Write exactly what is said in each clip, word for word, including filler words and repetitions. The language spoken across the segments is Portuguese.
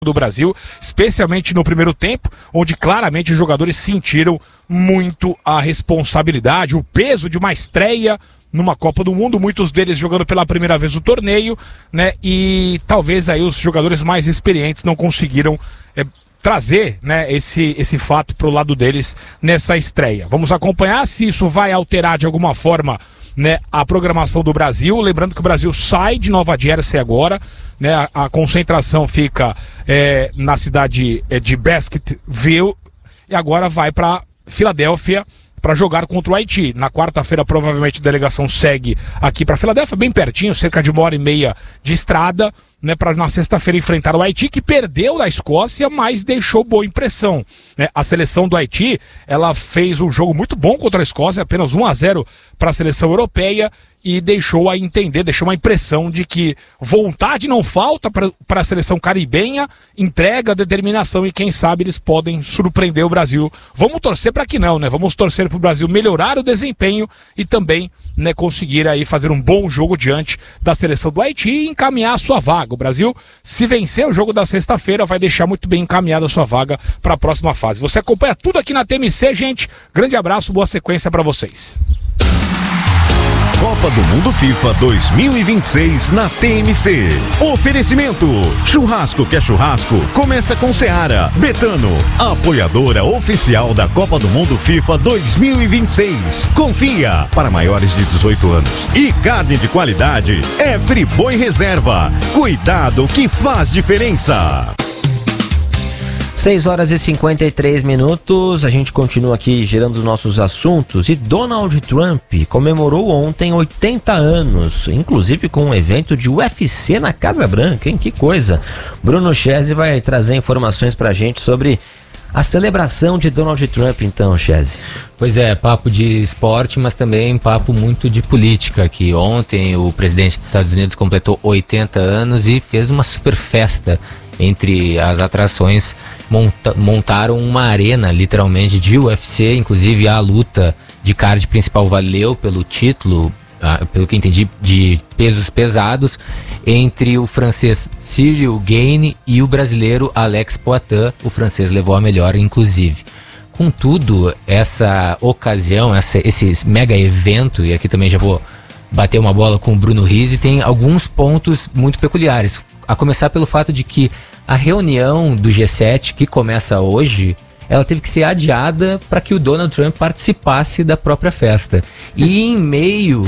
do Brasil, especialmente no primeiro tempo, onde claramente os jogadores sentiram muito a responsabilidade, o peso de uma estreia numa Copa do Mundo, muitos deles jogando pela primeira vez o torneio, né? E talvez aí os jogadores mais experientes não conseguiram é, trazer, né, esse, esse fato pro lado deles nessa estreia. Vamos acompanhar se isso vai alterar de alguma forma, né, a programação do Brasil. Lembrando que o Brasil sai de Nova Jersey agora, né, a, a concentração fica é, na cidade é, de Basketville e agora vai para Filadélfia para jogar contra o Haiti. Na quarta-feira, provavelmente, a delegação segue aqui para Filadélfia, bem pertinho, cerca de uma hora e meia de estrada, né, para na sexta-feira enfrentar o Haiti, que perdeu da Escócia, mas deixou boa impressão, né? A seleção do Haiti, ela fez um jogo muito bom contra a Escócia, apenas um a zero para a seleção europeia, e deixou a entender, deixou uma impressão de que vontade não falta para a seleção caribenha, entrega, determinação, e quem sabe eles podem surpreender o Brasil. Vamos torcer para que não, né? Vamos torcer para o Brasil melhorar o desempenho e também, né, conseguir aí fazer um bom jogo diante da seleção do Haiti e encaminhar a sua vaga. O Brasil, se vencer o jogo da sexta-feira, vai deixar muito bem encaminhada a sua vaga para a próxima fase. Você acompanha tudo aqui na T M C, gente. Grande abraço, boa sequência para vocês. Copa do Mundo FIFA dois mil e vinte e seis na T M C. Oferecimento: churrasco que é churrasco, começa com Seara. Betano, apoiadora oficial da Copa do Mundo FIFA dois mil e vinte e seis. Confia, para maiores de dezoito anos. E carne de qualidade é Friboi Reserva. Cuidado que faz diferença. seis horas e cinquenta e três minutos, a gente continua aqui girando os nossos assuntos e Donald Trump comemorou ontem oitenta anos, inclusive com um evento de U F C na Casa Branca, hein? Que coisa! Bruno Chese vai trazer informações pra gente sobre a celebração de Donald Trump, então, Chese. Pois é, papo de esporte, mas também papo muito de política, que ontem o presidente dos Estados Unidos completou oitenta anos e fez uma super festa. Entre as atrações, monta- montaram uma arena, literalmente, de U F C, inclusive a luta de card principal valeu pelo título, ah, pelo que entendi, de pesos pesados, entre o francês Cyril Gane e o brasileiro Alex Poitin. O francês levou a melhor, inclusive. Contudo, essa ocasião, essa, esse mega evento, e aqui também já vou bater uma bola com o Bruno Rizzi, tem alguns pontos muito peculiares. A começar pelo fato de que a reunião do G sete, que começa hoje, ela teve que ser adiada para que o Donald Trump participasse da própria festa. E em meio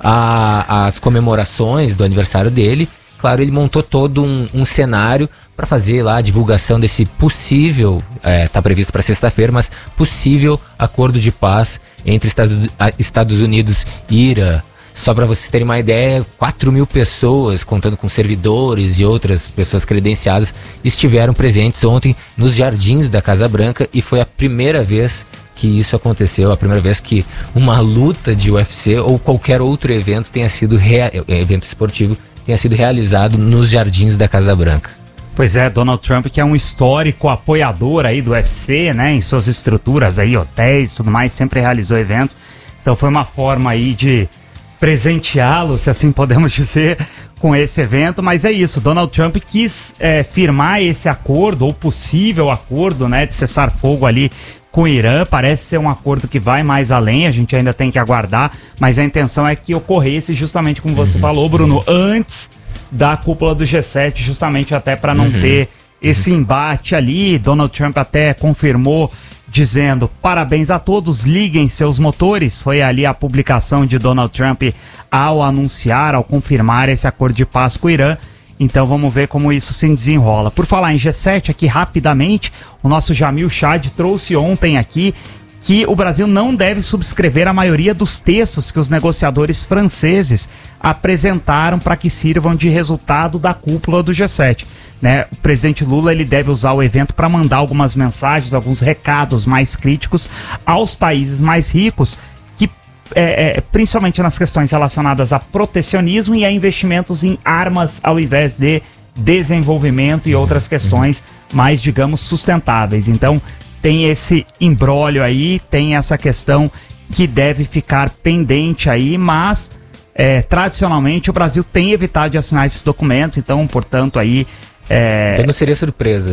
às comemorações do aniversário dele, claro, ele montou todo um, um cenário para fazer lá a divulgação desse possível, está é, previsto para sexta-feira, mas possível acordo de paz entre Estados, Estados Unidos e Irã. Só para vocês terem uma ideia, quatro mil pessoas, contando com servidores e outras pessoas credenciadas, estiveram presentes ontem nos jardins da Casa Branca, e foi a primeira vez que isso aconteceu, a primeira vez que uma luta de U F C ou qualquer outro evento tenha sido rea- evento esportivo tenha sido realizado nos jardins da Casa Branca. Pois é, Donald Trump, que é um histórico apoiador aí do U F C, né, em suas estruturas aí, hotéis e tudo mais, sempre realizou eventos. Então foi uma forma aí de presenteá-lo, se assim podemos dizer, com esse evento. Mas é isso, Donald Trump quis é, firmar esse acordo, ou possível acordo, né, de cessar fogo ali com o Irã. Parece ser um acordo que vai mais além, a gente ainda tem que aguardar, mas a intenção é que ocorresse justamente como você uhum. falou, Bruno, antes da cúpula do G sete, justamente até para não uhum. ter esse embate ali. Donald Trump até confirmou, dizendo: parabéns a todos, liguem seus motores. Foi ali a publicação de Donald Trump ao anunciar, ao confirmar esse acordo de paz com o Irã. Então vamos ver como isso se desenrola. Por falar em G sete, aqui rapidamente, o nosso Jamil Chad trouxe ontem aqui que o Brasil não deve subscrever a maioria dos textos que os negociadores franceses apresentaram para que sirvam de resultado da cúpula do G sete. Né? O presidente Lula, ele deve usar o evento para mandar algumas mensagens, alguns recados mais críticos aos países mais ricos, que é, é, principalmente nas questões relacionadas a protecionismo e a investimentos em armas ao invés de desenvolvimento e outras questões mais, digamos, sustentáveis. Então tem esse imbróglio aí, tem essa questão que deve ficar pendente aí, mas é, tradicionalmente o Brasil tem evitado de assinar esses documentos, então, portanto, aí É... Então não seria surpresa.